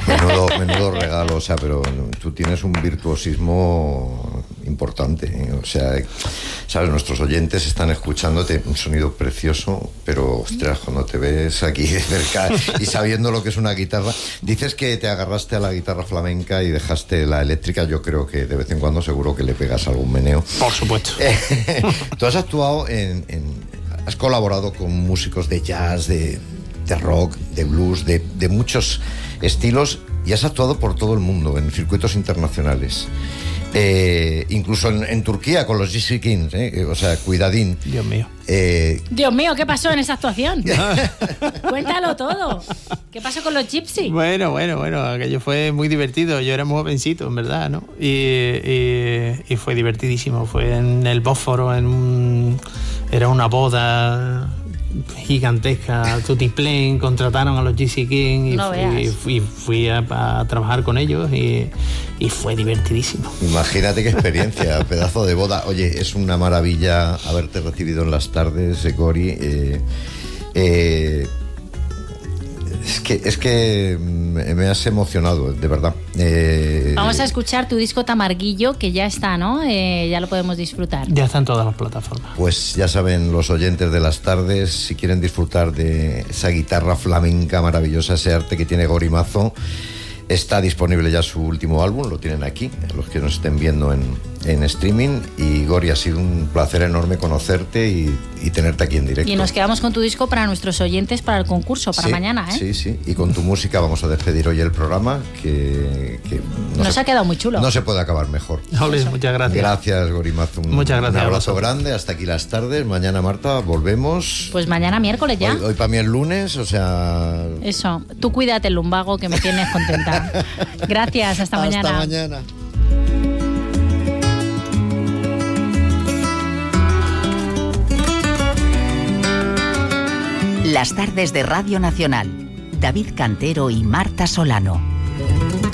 Menudo regalo, o sea, pero tú tienes un virtuosismo importante, ¿eh? O sea, sabes, nuestros oyentes están escuchándote, un sonido precioso, pero ostras, cuando te ves aquí de cerca y sabiendo lo que es una guitarra, dices que te agarraste a la guitarra flamenca y dejaste la eléctrica. Yo creo que de vez en cuando seguro que le pegas algún meneo. Por supuesto. Tú has actuado has colaborado con músicos de jazz, de rock, de blues, de muchos estilos, y has actuado por todo el mundo en circuitos internacionales, incluso en Turquía con los Gypsy Kings, o sea, cuidadín. Dios mío. Dios mío, ¿qué pasó en esa actuación? Cuéntalo todo. ¿Qué pasó con los Gypsy? Bueno, aquello fue muy divertido. Yo era muy jovencito, en verdad, ¿no? Y fue divertidísimo. Fue en el Bósforo, era una boda gigantesca, tutiplén, contrataron a los Gypsy Kings y fui a trabajar con ellos y fue divertidísimo. Imagínate qué experiencia, pedazo de boda. Oye, es una maravilla haberte recibido en las tardes, Gori. Es que me has emocionado, de verdad. Vamos a escuchar tu disco Tamarguillo, que ya está, ¿no? Ya lo podemos disfrutar. Ya está en todas las plataformas. Pues ya saben los oyentes de las tardes, si quieren disfrutar de esa guitarra flamenca maravillosa, ese arte que tiene Gori Mazo, está disponible ya su último álbum, lo tienen aquí, los que nos estén viendo en streaming. Y Gori, ha sido un placer enorme conocerte y tenerte aquí en directo. Y nos quedamos con tu disco para nuestros oyentes, para el concurso, para mañana, ¿eh? Sí, y con tu música vamos a despedir hoy el programa, que nos ha quedado muy chulo. No se puede acabar mejor. Muchas gracias. Gracias, Gori Mazo. Muchas gracias. Un abrazo grande, hasta aquí las tardes. Mañana, Marta, volvemos. Pues mañana miércoles ya. Hoy para mí es lunes, o sea... Eso, tú cuídate el lumbago, que me tienes contenta. Gracias, hasta mañana. Hasta mañana. Las tardes de Radio Nacional. David Cantero y Marta Solano.